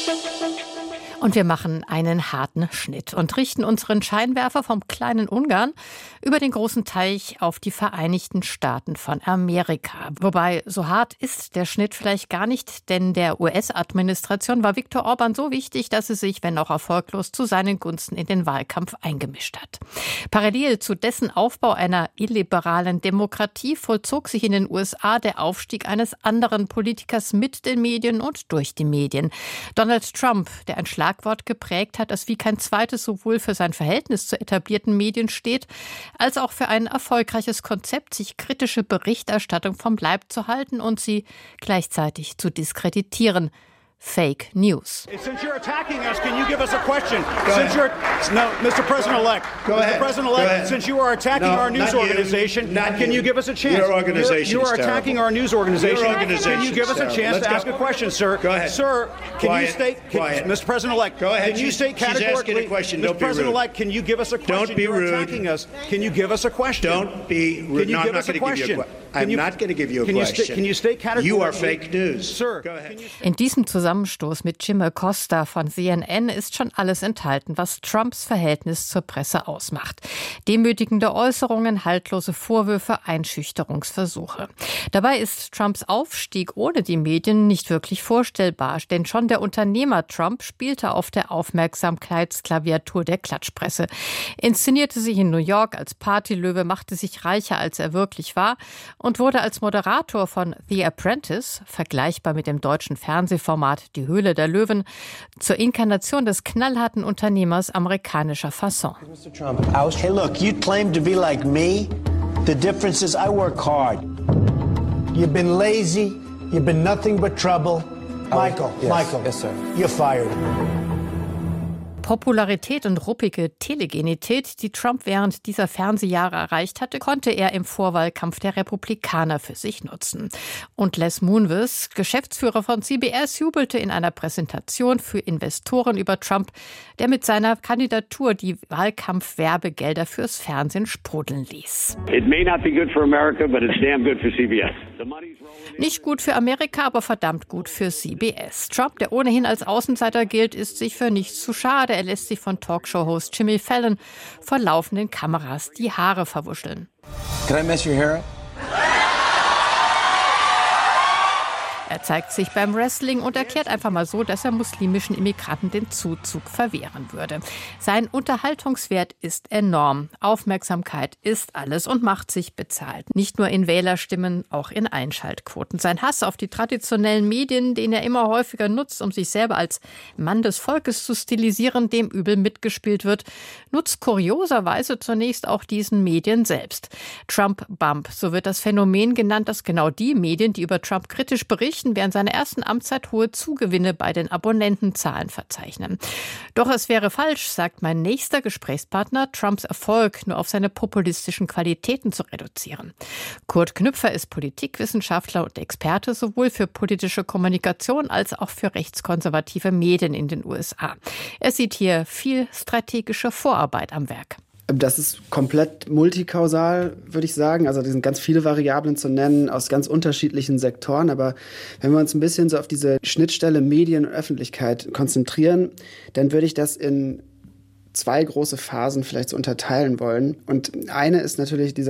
Und wir machen einen harten Schnitt und richten unseren Scheinwerfer vom kleinen Ungarn über den großen Teich auf die Vereinigten Staaten von Amerika. Wobei, so hart ist der Schnitt vielleicht gar nicht, denn der US-Administration war Viktor Orbán so wichtig, dass sie sich, wenn auch erfolglos, zu seinen Gunsten in den Wahlkampf eingemischt hat. Parallel zu dessen Aufbau einer illiberalen Demokratie vollzog sich in den USA der Aufstieg eines anderen Politikers mit den Medien und durch die Medien. Donald Trump, der ein Schlagwort geprägt hat, das wie kein zweites sowohl für sein Verhältnis zu etablierten Medien steht, als auch für ein erfolgreiches Konzept, sich kritische Berichterstattung vom Leib zu halten und sie gleichzeitig zu diskreditieren. Fake News. Since you're attacking us, can you give us a question? Mr. President-elect. Mr. President-elect, since you are attacking our news organization, can you give us a chance? Your organization You are attacking our news organization. Can you give us a chance to ask a question, sir? Go ahead. Sir, can you state, Mr. President-elect, go ahead. Can you state She's categorically, asking a question. Mr. Don't be rude. President-elect, can you give us a question? Don't be You're rude. attacking us. Can you give us a question? Don't be rude. Can you No, give I'm us not a going to give you a question? question. I'm not going to give you a question. Can you state categorically? You are fake news. Sir, Go ahead. In diesem Zusammenstoß mit Jim Acosta von CNN ist schon alles enthalten, was Trumps Verhältnis zur Presse ausmacht. Demütigende Äußerungen, haltlose Vorwürfe, Einschüchterungsversuche. Dabei ist Trumps Aufstieg ohne die Medien nicht wirklich vorstellbar, denn schon der Unternehmer Trump spielte auf der Aufmerksamkeitsklaviatur der Klatschpresse. Inszenierte sich in New York als Partylöwe, machte sich reicher, als er wirklich war und wurde als Moderator von The Apprentice, vergleichbar mit dem deutschen Fernsehformat Die Höhle der Löwen, zur Inkarnation des knallharten Unternehmers amerikanischer Fasson. Mr. Trump, hey, look, you claim to be like me. The difference is I work hard. You've been lazy. You've been nothing but trouble. Michael, Yes, sir. You're fired. Popularität und ruppige Telegenität, die Trump während dieser Fernsehjahre erreicht hatte, konnte er im Vorwahlkampf der Republikaner für sich nutzen. Und Les Moonves, Geschäftsführer von CBS, jubelte in einer Präsentation für Investoren über Trump, der mit seiner Kandidatur die Wahlkampfwerbegelder fürs Fernsehen sprudeln ließ. It may not be good for America, but it's damn good for CBS. Nicht gut für Amerika, aber verdammt gut für CBS. Trump, der ohnehin als Außenseiter gilt, ist sich für nichts zu schade. Er lässt sich von Talkshow-Host Jimmy Fallon vor laufenden Kameras die Haare verwuscheln. Can I mess your hair up? Er zeigt sich beim Wrestling und erklärt einfach mal so, dass er muslimischen Immigranten den Zuzug verwehren würde. Sein Unterhaltungswert ist enorm. Aufmerksamkeit ist alles und macht sich bezahlt. Nicht nur in Wählerstimmen, auch in Einschaltquoten. Sein Hass auf die traditionellen Medien, den er immer häufiger nutzt, um sich selber als Mann des Volkes zu stilisieren, dem übel mitgespielt wird, nutzt kurioserweise zunächst auch diesen Medien selbst. Trump-Bump, so wird das Phänomen genannt, dass genau die Medien, die über Trump kritisch berichten, während seiner ersten Amtszeit hohe Zugewinne bei den Abonnentenzahlen verzeichnen. Doch es wäre falsch, sagt mein nächster Gesprächspartner, Trumps Erfolg nur auf seine populistischen Qualitäten zu reduzieren. Kurt Knüpfer ist Politikwissenschaftler und Experte sowohl für politische Kommunikation als auch für rechtskonservative Medien in den USA. Er sieht hier viel strategische Vorarbeit am Werk. Das ist komplett multikausal, würde ich sagen. Also da sind ganz viele Variablen zu nennen aus ganz unterschiedlichen Sektoren. Aber wenn wir uns ein bisschen so auf diese Schnittstelle Medien und Öffentlichkeit konzentrieren, dann würde ich das in zwei große Phasen vielleicht so unterteilen wollen. Und eine ist natürlich dieser